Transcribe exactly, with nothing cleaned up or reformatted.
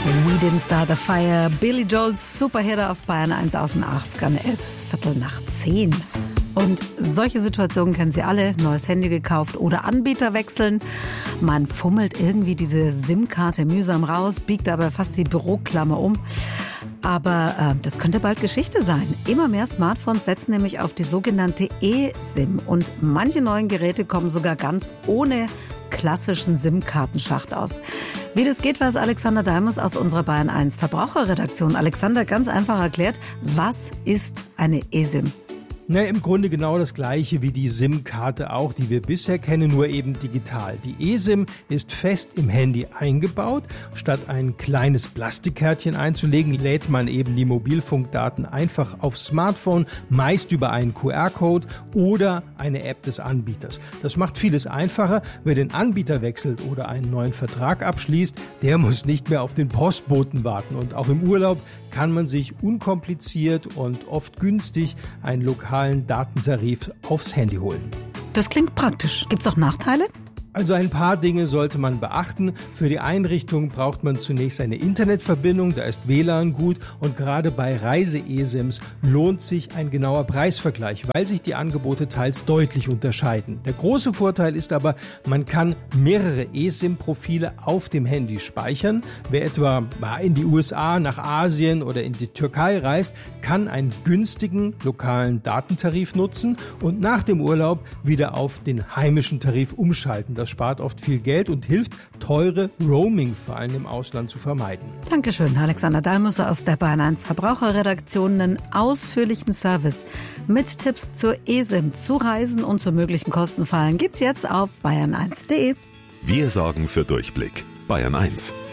We Didn't Start the Fire, Billy Joels Superhit auf Bayern eins aus den achtzigern. Es ist Viertel nach zehn. Und solche Situationen kennen Sie alle. Neues Handy gekauft oder Anbieter wechseln. Man fummelt irgendwie diese SIM-Karte mühsam raus, biegt aber fast die Büroklammer um. Aber äh, das könnte bald Geschichte sein. Immer mehr Smartphones setzen nämlich auf die sogenannte eSIM. Und manche neuen Geräte kommen sogar ganz ohne klassischen SIM-Kartenschacht aus. Wie das geht, weiß Alexander Dalmus aus unserer Bayern eins Verbraucherredaktion. Alexander, ganz einfach erklärt, was ist eine eSIM? Na, im Grunde genau das Gleiche wie die SIM-Karte auch, die wir bisher kennen, nur eben digital. Die eSIM ist fest im Handy eingebaut. Statt ein kleines Plastikkärtchen einzulegen, lädt man eben die Mobilfunkdaten einfach aufs Smartphone, meist über einen Q R-Code oder eine App des Anbieters. Das macht vieles einfacher. Wer den Anbieter wechselt oder einen neuen Vertrag abschließt, der muss nicht mehr auf den Postboten warten. Und auch im Urlaub kann man sich unkompliziert und oft günstig einen lokalen Datentarif aufs Handy holen. Das klingt praktisch. Gibt's auch Nachteile? Also ein paar Dinge sollte man beachten. Für die Einrichtung braucht man zunächst eine Internetverbindung, da ist W L A N gut und gerade bei Reise-eSIMs lohnt sich ein genauer Preisvergleich, weil sich die Angebote teils deutlich unterscheiden. Der große Vorteil ist aber, man kann mehrere eSIM-Profile auf dem Handy speichern. Wer etwa in die U S A, nach Asien oder in die Türkei reist, kann einen günstigen lokalen Datentarif nutzen und nach dem Urlaub wieder auf den heimischen Tarif umschalten. Das spart oft viel Geld und hilft, teure Roaming-Fallen im Ausland zu vermeiden. Dankeschön, Alexander Dalmus aus der Bayern eins Verbraucherredaktion. Einen ausführlichen Service mit Tipps zur eSIM, zu Reisen und zu möglichen Kostenfallen gibt's jetzt auf bayern eins punkt de. Wir sorgen für Durchblick. Bayern eins.